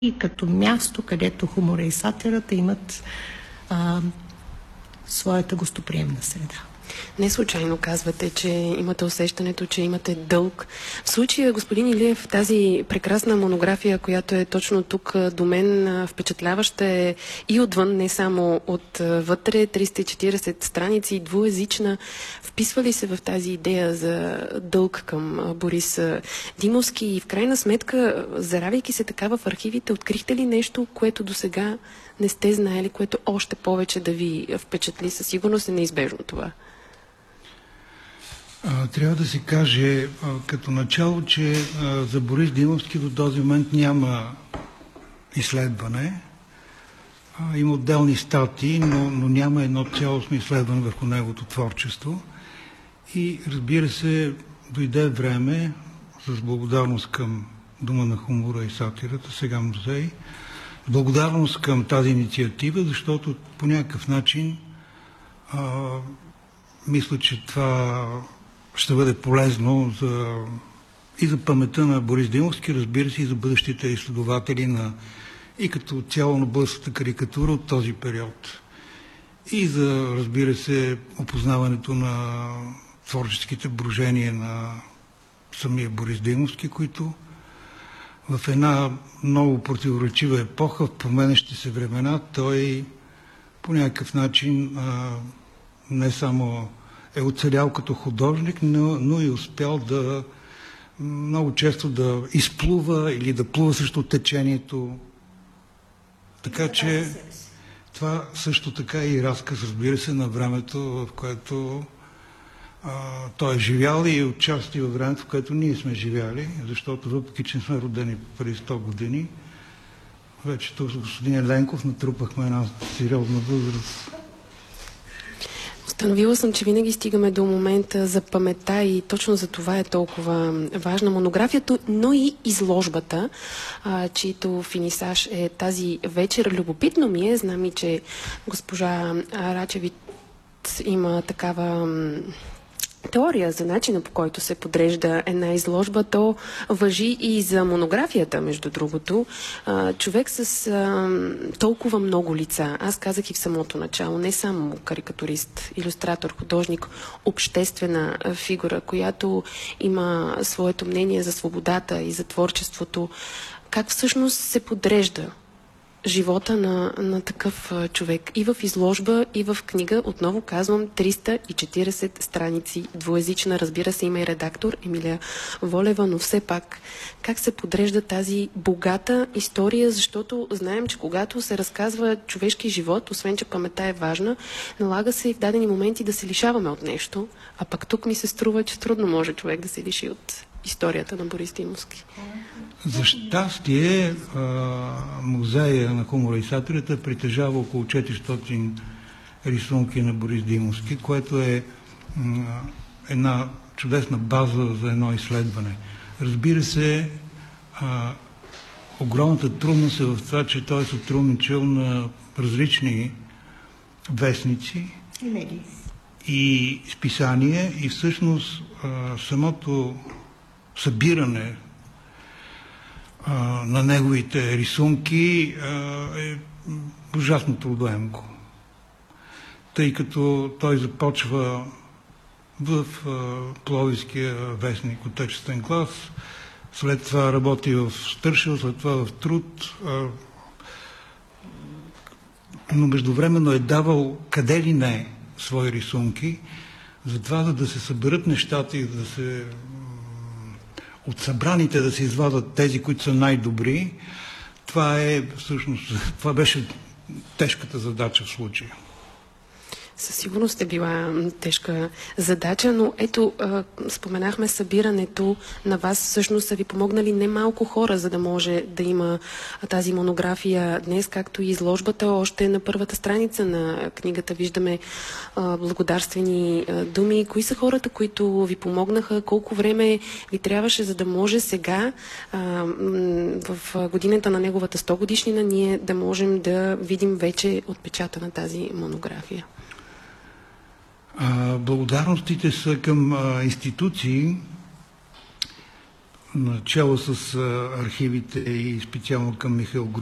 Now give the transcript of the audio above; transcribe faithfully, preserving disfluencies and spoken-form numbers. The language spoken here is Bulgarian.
и като място, където хумора и сатирата имат а, своята гостоприемна среда. Не случайно казвате, че имате усещането, че имате дълг. В случая, господин Илиев, тази прекрасна монография, която е точно тук до мен, впечатляваща е и отвън, не само от вътре, триста и четиридесет страници, двуезична. Вписва ли се в тази идея за дълг към Борис Димовски и в крайна сметка, заравяйки се така в архивите, открихте ли нещо, което до сега не сте знаели, което още повече да ви впечатли? Със сигурност е неизбежно това. Трябва да се каже като начало, че за Борис Димовски до този момент няма изследване. Има отделни статии, но, но няма едно цялостно изследване върху неговото творчество. И разбира се, дойде време, с благодарност към Дома на хумора и сатирата, сега музей, благодарност към тази инициатива, защото по някакъв начин а, мисля, че това ще бъде полезно за, и за паметта на Борис Димовски, разбира се, и за бъдещите изследователи на, и като цяло на българската карикатура от този период. И за, разбира се, опознаването на творческите брожения на самия Борис Димовски, които в една много противоречива епоха, в променящи се времена, той по някакъв начин а, не само е оцелял като художник, но, но и успял да много често да изплува или да плува срещу течението. Така че това също така е и разказ, разбира се, на времето, в което а, той е живял и отчасти във времето, в което ние сме живяли, защото въпреки, че сме родени преди сто години, вече тук с господин Еленков натрупахме една сериозна възраст. Установила съм, че винаги стигаме до момента за паметта и точно за това е толкова важна монографията, но и изложбата, а, чието финисаж е тази вечер. Любопитно ми е, знам и, че госпожа Рачевич има такава теория за начина, по който се подрежда една изложба. То важи и за монографията, между другото. А, човек с а, толкова много лица. Аз казах и в самото начало, не само карикатурист, илюстратор, художник, обществена фигура, която има своето мнение за свободата и за творчеството. Как всъщност се подрежда живота на, на такъв човек и в изложба, и в книга, отново казвам, триста и четиридесет страници, двуезична, разбира се, има и редактор Емилия Волева, но все пак как се подрежда тази богата история, защото знаем, че когато се разказва човешки живот, освен че паметта е важна, налага се и в дадени моменти да се лишаваме от нещо, а пък тук ми се струва, че трудно може човек да се лиши от историята на Борис Димовски. За щастие, музея на хумора и сатирата притежава около четиристотин рисунки на Борис Димовски, което е една чудесна база за едно изследване. Разбира се, огромната трудност е в това, че той е сътрудничал на различни вестници и списания и всъщност самото събиране а, на неговите рисунки а, е ужасно трудоемко. Тъй като той започва в а, Пловдивския вестник Отечествен глас, след това работи в Стършел, след това в Труд, а, но междувременно е давал къде ли не свои рисунки, затова за да се съберат нещата и да се от събраните да се извадат тези, които са най-добри, това е всъщност, това беше тежката задача в случая. Със сигурност е била тежка задача, но ето, споменахме събирането на вас. Всъщност са ви помогнали немалко хора, за да може да има тази монография днес, както и изложбата. Още на първата страница на книгата виждаме благодарствени думи. Кои са хората, които ви помогнаха? Колко време ви трябваше, за да може сега, в годината на неговата сто годишнина, ние да можем да видим вече отпечата на тази монография? Благодарностите са към институции, начало с архивите и специално към Михаил Груев,